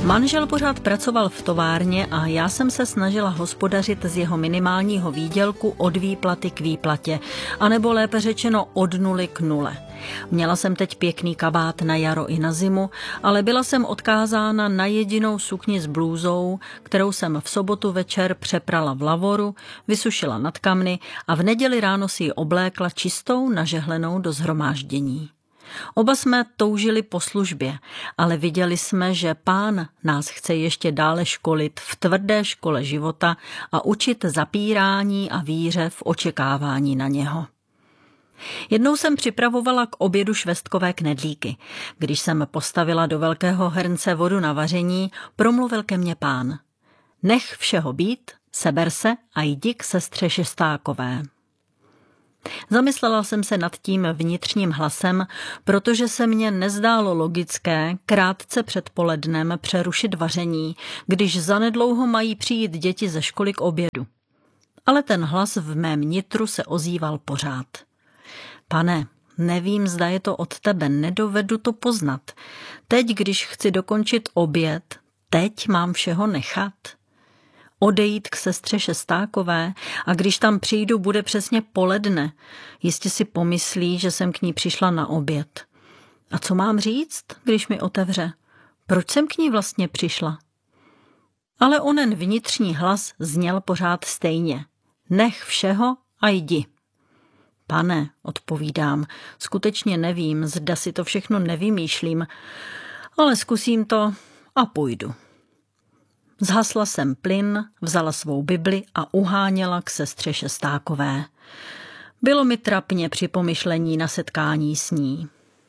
Manžel pořád pracoval v továrně a já jsem se snažila hospodařit z jeho minimálního výdělku od výplaty k výplatě, anebo lépe řečeno od nuly k nule. Měla jsem teď pěkný kabát na jaro i na zimu, ale byla jsem odkázána na jedinou sukni s blůzou, kterou jsem v sobotu večer přeprala v lavoru, vysušila nad kamny a v neděli ráno si ji oblékla čistou nažehlenou do shromáždění. Oba jsme toužili po službě, ale viděli jsme, že Pán nás chce ještě dále školit v tvrdé škole života a učit zapírání a víře v očekávání na něho. Jednou jsem připravovala k obědu švestkové knedlíky. Když jsem postavila do velkého hrnce vodu na vaření, promluvil ke mně Pán. Nech všeho být, seber se a jdi k sestře Šestákové. Zamyslela jsem se nad tím vnitřním hlasem, protože se mně nezdálo logické krátce před polednem přerušit vaření, když zanedlouho mají přijít děti ze školy k obědu. Ale ten hlas v mém nitru se ozýval pořád. Pane, nevím, zda je to od tebe, nedovedu to poznat. Teď, když chci dokončit oběd, teď mám všeho nechat. Odejít k sestře Šestákové a když tam přijdu, bude přesně poledne. Jistě si pomyslí, že jsem k ní přišla na oběd. A co mám říct, když mi otevře? Proč jsem k ní vlastně přišla? Ale onen vnitřní hlas zněl pořád stejně. Nech všeho a jdi. Pane, odpovídám, skutečně nevím, zda si to všechno nevymýšlím, ale zkusím to a půjdu. Zhasla jsem plyn, vzala svou Bibli a uháněla k sestře Šestákové. Bylo mi trapně při pomyšlení na setkání s ní.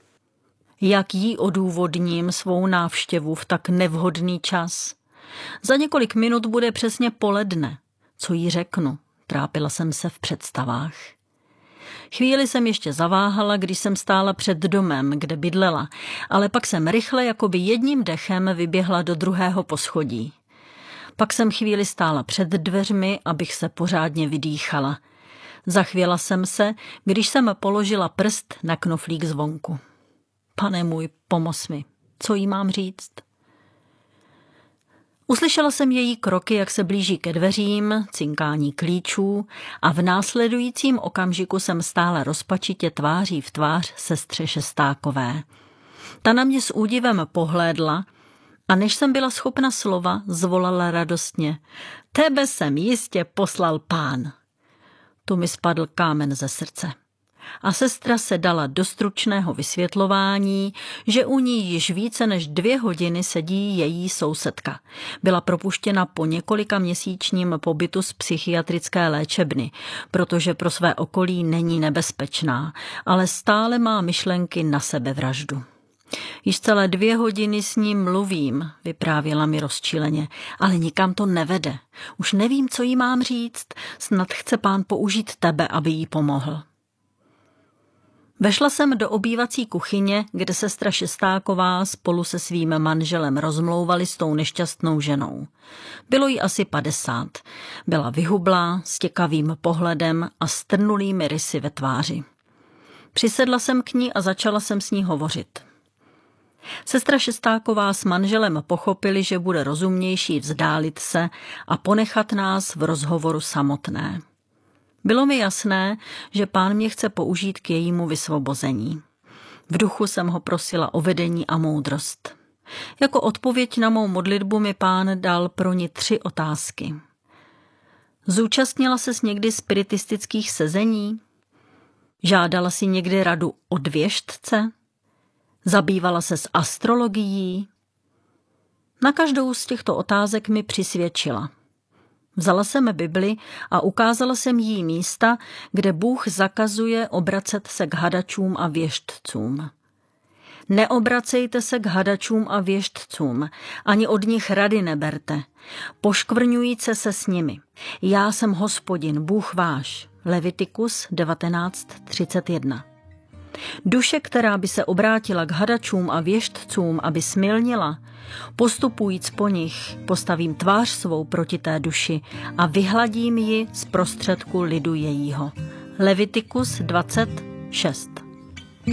Jak jí odůvodním svou návštěvu v tak nevhodný čas? Za několik minut bude přesně poledne. Co jí řeknu? Trápila jsem se v představách. Chvíli jsem ještě zaváhala, když jsem stála před domem, kde bydlela, ale pak jsem rychle jakoby jedním dechem vyběhla do druhého poschodí. Pak jsem chvíli stála před dveřmi, abych se pořádně vydýchala. Zachvěla jsem se, když jsem položila prst na knoflík zvonku. Pane můj, pomoz mi, co jí mám říct? Uslyšela jsem její kroky, jak se blíží ke dveřím, cinkání klíčů a v následujícím okamžiku jsem stála rozpačitě tváří v tvář sestře Šestákové. Ta na mě s údivem pohlédla a než jsem byla schopna slova, zvolala radostně. Tebe jsem jistě poslal Pán. Tu mi spadl kámen ze srdce. A sestra se dala do stručného vysvětlování, že u ní již více než 2 hodiny sedí její sousedka. Byla propuštěna po několika měsíčním pobytu z psychiatrické léčebny, protože pro své okolí není nebezpečná, ale stále má myšlenky na sebevraždu. Již celé 2 hodiny s ním mluvím, vyprávěla mi rozčileně, ale nikam to nevede. Už nevím, co jí mám říct, snad chce Pán použít tebe, aby jí pomohl. Vešla jsem do obývací kuchyně, kde sestra Šestáková spolu se svým manželem rozmlouvali s tou nešťastnou ženou. Bylo jí asi 50. Byla vyhublá, s těkavým pohledem a strnulými rysy ve tváři. Přisedla jsem k ní a začala jsem s ní hovořit. Sestra Šestáková s manželem pochopili, že bude rozumnější vzdálit se a ponechat nás v rozhovoru samotné. Bylo mi jasné, že Pán mě chce použít k jejímu vysvobození. V duchu jsem ho prosila o vedení a moudrost. Jako odpověď na mou modlitbu mi Pán dal pro ní 3 otázky. Zúčastnila ses někdy spiritistických sezení? Žádala si někdy radu od věštce? Zabývala se s astrologií? Na každou z těchto otázek mi přisvědčila. Vzala jsem Bibli a ukázala jsem jí místa, kde Bůh zakazuje obracet se k hadačům a věštcům. Neobracejte se k hadačům a věštcům, ani od nich rady neberte. Poškvrňujte se s nimi. Já jsem Hospodin, Bůh váš. Levitikus 19:31. Duše, která by se obrátila k hadačům a věštcům, aby smilnila, postupujíc po nich, postavím tvář svou proti té duši a vyhladím ji z prostředku lidu jejího. Levitikus 20:6.